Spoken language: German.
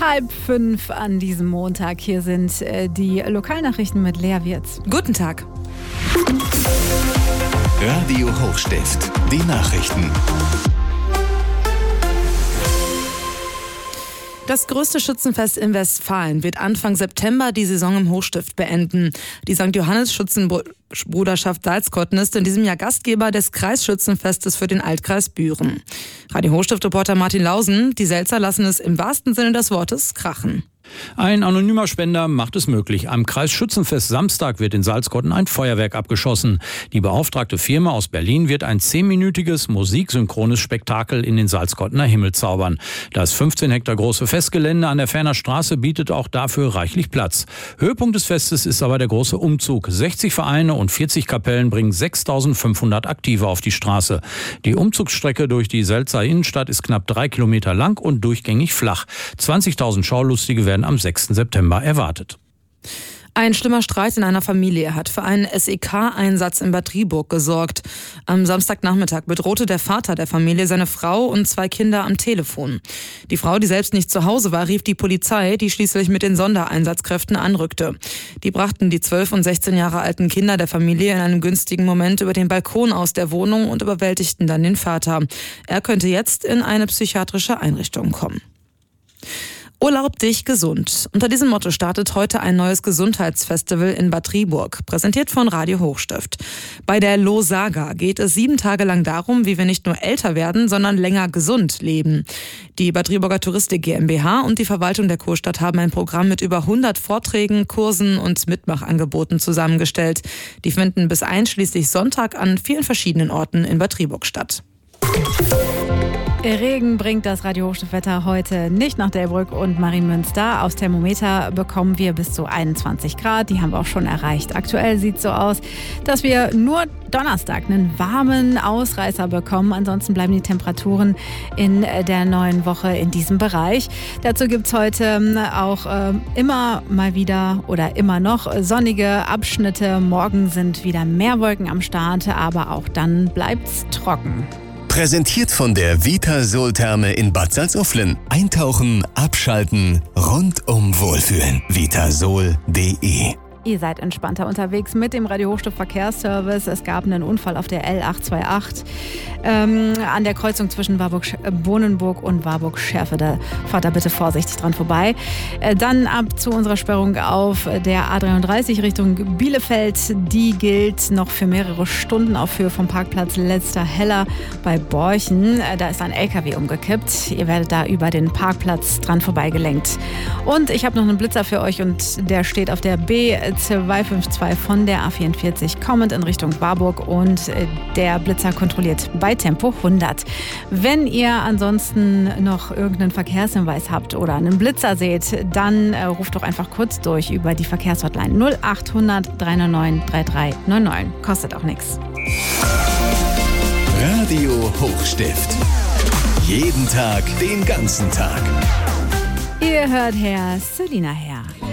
4:30 an diesem Montag. Hier sind die Lokalnachrichten mit Lea Wirz. Guten Tag. Radio Hochstift, die Nachrichten. Das größte Schützenfest in Westfalen wird Anfang September die Saison im Hochstift beenden. Die St. Johannes Schützenbruderschaft Salzkotten ist in diesem Jahr Gastgeber des Kreisschützenfestes für den Altkreis Büren. Radio Hochstift-Reporter Martin Lausen, die Selzer lassen es im wahrsten Sinne des Wortes krachen. Ein anonymer Spender macht es möglich. Am Kreisschützenfest Samstag wird in Salzkotten ein Feuerwerk abgeschossen. Die beauftragte Firma aus Berlin wird ein 10-minütiges musiksynchrones Spektakel in den Salzkottener Himmel zaubern. Das 15 Hektar große Festgelände an der Ferner Straße bietet auch dafür reichlich Platz. Höhepunkt des Festes ist aber der große Umzug. 60 Vereine und 40 Kapellen bringen 6.500 Aktive auf die Straße. Die Umzugsstrecke durch die Selzer Innenstadt ist knapp 3 Kilometer lang und durchgängig flach. 20.000 Schaulustige werden am 6. September erwartet. Ein schlimmer Streit in einer Familie hat für einen SEK-Einsatz in Bad Driburg gesorgt. Am Samstagnachmittag bedrohte der Vater der Familie seine Frau und 2 Kinder am Telefon. Die Frau, die selbst nicht zu Hause war, rief die Polizei, die schließlich mit den Sondereinsatzkräften anrückte. Die brachten die 12 und 16 Jahre alten Kinder der Familie in einem günstigen Moment über den Balkon aus der Wohnung und überwältigten dann den Vater. Er könnte jetzt in eine psychiatrische Einrichtung kommen. Urlaub dich gesund. Unter diesem Motto startet heute ein neues Gesundheitsfestival in Bad Driburg, präsentiert von Radio Hochstift. Bei der Lo-Saga geht es 7 Tage lang darum, wie wir nicht nur älter werden, sondern länger gesund leben. Die Bad Driburger Touristik GmbH und die Verwaltung der Kurstadt haben ein Programm mit über 100 Vorträgen, Kursen und Mitmachangeboten zusammengestellt. Die finden bis einschließlich Sonntag an vielen verschiedenen Orten in Bad Driburg statt. Regen bringt das Radio Hochstift-Wetter heute nicht nach Delbrück und Marienmünster. Aufs Thermometer bekommen wir bis zu 21 Grad. Die haben wir auch schon erreicht. Aktuell sieht es so aus, dass wir nur Donnerstag einen warmen Ausreißer bekommen. Ansonsten bleiben die Temperaturen in der neuen Woche in diesem Bereich. Dazu gibt es heute auch immer mal wieder oder immer noch sonnige Abschnitte. Morgen sind wieder mehr Wolken am Start, aber auch dann bleibt es trocken. Präsentiert von der Vitasol-Therme in Bad Salzuflen. Eintauchen, abschalten, rundum wohlfühlen. Vitasol.de. Ihr seid entspannter unterwegs mit dem Radio Hochstift Verkehrsservice. Es gab einen Unfall auf der L828 an der Kreuzung zwischen Warburg-Bohnenburg und Warburg-Schärfe. Da fahrt da bitte vorsichtig dran vorbei. Dann ab zu unserer Sperrung auf der A33 Richtung Bielefeld. Die gilt noch für mehrere Stunden auf Höhe vom Parkplatz Letzter Heller bei Borchen. Da ist ein LKW umgekippt. Ihr werdet da über den Parkplatz dran vorbeigelenkt. Und ich habe noch einen Blitzer für euch und der steht auf der B252 von der A44 kommend in Richtung Warburg und der Blitzer kontrolliert bei Tempo 100. Wenn ihr ansonsten noch irgendeinen Verkehrshinweis habt oder einen Blitzer seht, dann ruft doch einfach kurz durch über die Verkehrshotline 0800 399 3399. Kostet auch nichts. Radio Hochstift. Jeden Tag, den ganzen Tag. Ihr hört Herr Selina her.